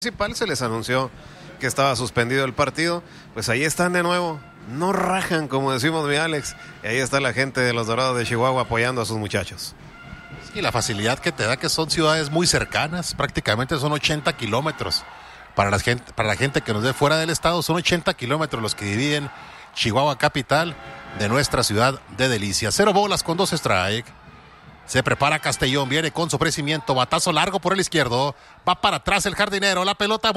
Principal se les anunció que estaba suspendido el partido, pues ahí están de nuevo, no rajan como decimos mi Alex, y ahí está la gente de los Dorados de Chihuahua apoyando a sus muchachos. Sí, la facilidad que te da que son ciudades muy cercanas, prácticamente son 80 kilómetros. Para la gente que nos ve fuera del estado, son 80 kilómetros los que dividen Chihuahua capital de nuestra ciudad de Delicias. 0 bolas con 2 strike. Se prepara Castellón, viene con su ofrecimiento, batazo largo por el izquierdo, va para atrás el jardinero, la pelota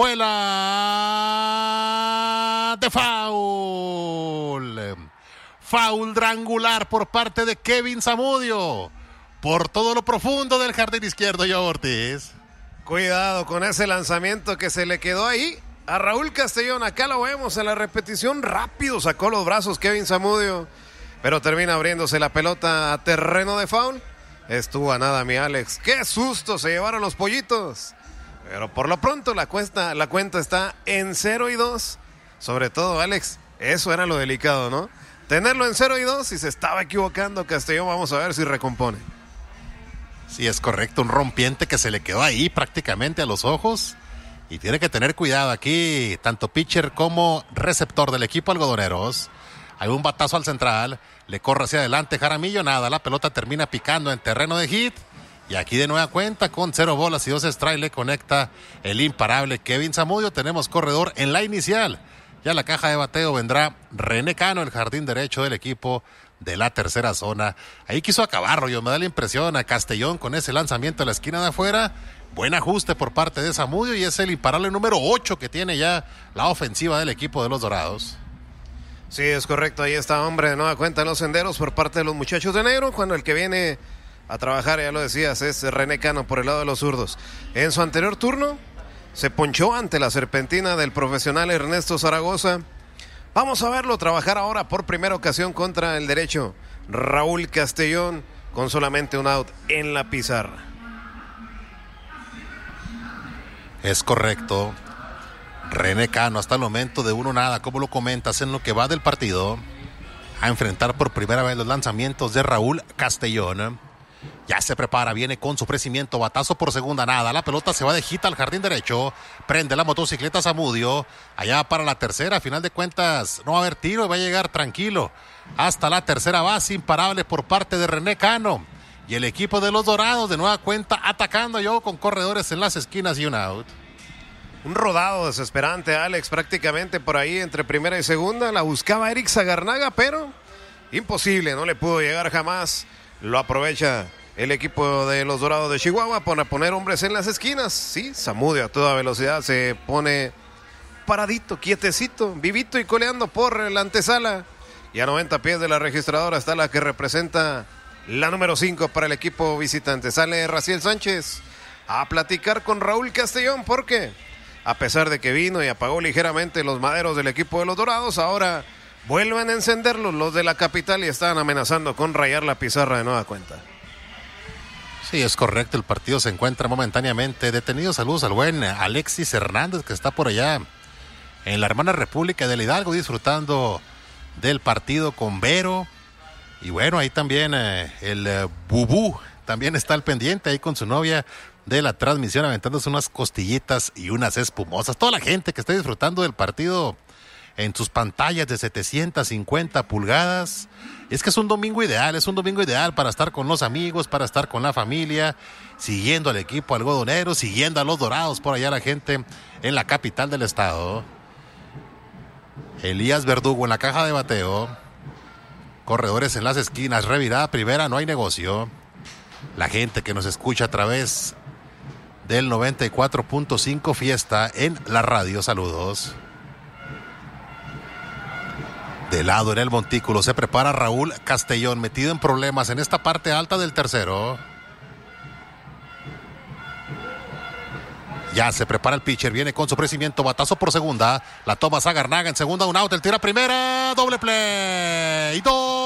vuela de foul. Foul drangular por parte de Kevin Zamudio, por todo lo profundo del jardín izquierdo, Joe Ortiz. Cuidado con ese lanzamiento que se le quedó ahí a Raúl Castellón, acá lo vemos en la repetición, rápido sacó los brazos Kevin Zamudio, pero termina abriéndose la pelota a terreno de foul. Estuvo a nada mi Alex, qué susto se llevaron los pollitos, pero por lo pronto la cuenta está en 0-2, sobre todo Alex, eso era lo delicado, ¿no? Tenerlo en 0-2 y se estaba equivocando Castellón, vamos a ver si recompone. Sí, es correcto, un rompiente que se le quedó ahí prácticamente a los ojos y tiene que tener cuidado aquí, tanto pitcher como receptor del equipo algodoneros. Hay un batazo al central, le corre hacia adelante Jaramillo, nada, la pelota termina picando en terreno de hit y aquí de nueva cuenta con 0 bolas y 2 strikes le conecta el imparable Kevin Zamudio. Tenemos corredor en la inicial, ya en la caja de bateo vendrá René Cano, el jardín derecho del equipo de la tercera zona. Ahí quiso acabarlo, yo me da la impresión a Castellón con ese lanzamiento a la esquina de afuera. Buen ajuste por parte de Zamudio y es el imparable número 8 que tiene ya la ofensiva del equipo de los Dorados. Sí, es correcto, ahí está hombre de nueva cuenta en los senderos por parte de los muchachos de negro, cuando el que viene a trabajar, ya lo decías, es René Cano por el lado de los zurdos. En su anterior turno se ponchó ante la serpentina del profesional Ernesto Zaragoza. Vamos a verlo trabajar ahora por primera ocasión contra el derecho Raúl Castellón con solamente un out en la pizarra. Es correcto. René Cano hasta el momento de 1-0, como lo comentas, en lo que va del partido, a enfrentar por primera vez los lanzamientos de Raúl Castellón. Ya se prepara, viene con su ofrecimiento, batazo por segunda, nada, la pelota se va de hit al jardín derecho, prende la motocicleta Zamudio, allá para la tercera, a final de cuentas no va a haber tiro, va a llegar tranquilo hasta la tercera base, imparable por parte de René Cano, y el equipo de los Dorados de nueva cuenta atacando yo con corredores en las esquinas y un out. Un rodado desesperante, Alex, prácticamente por ahí entre primera y segunda. La buscaba Eric Zagarnaga, pero imposible, no le pudo llegar jamás. Lo aprovecha el equipo de los Dorados de Chihuahua para poner hombres en las esquinas. Sí, Zamudio a toda velocidad se pone paradito, quietecito, vivito y coleando por la antesala. Y a 90 pies de la registradora está la que representa la número 5 para el equipo visitante. Sale Raciel Sánchez a platicar con Raúl Castellón porque a pesar de que vino y apagó ligeramente los maderos del equipo de los Dorados, ahora vuelven a encenderlos los de la capital y están amenazando con rayar la pizarra de nueva cuenta. Sí, es correcto, el partido se encuentra momentáneamente detenido. Saludos al buen Alexis Hernández que está por allá en la hermana República del Hidalgo disfrutando del partido con Vero. Y bueno, ahí también el Bubú también está al pendiente ahí con su novia de la transmisión, aventándose unas costillitas y unas espumosas. Toda la gente que está disfrutando del partido en sus pantallas de 750 pulgadas. Es que es un domingo ideal para estar con los amigos, para estar con la familia, siguiendo al equipo algodonero, siguiendo a los Dorados por allá la gente en la capital del estado. Elías Verdugo en la caja de bateo. Corredores en las esquinas, revirada primera, no hay negocio. La gente que nos escucha a través del 94.5 Fiesta en la radio, saludos. De lado en el montículo se prepara Raúl Castellón, metido en problemas en esta parte alta del tercero. Ya se prepara el pitcher, viene con su ofrecimiento, batazo por segunda, la toma Zagarnaga en segunda, un out, el tira primera, doble play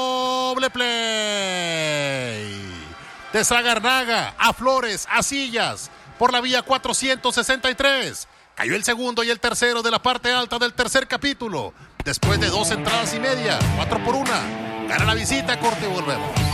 de Zagarnaga a Flores, a Sillas, por la vía 463. Cayó el segundo y el tercero de la parte alta del tercer capítulo. Después de 2 entradas y media, 4-1. Gana la visita, corte y volvemos.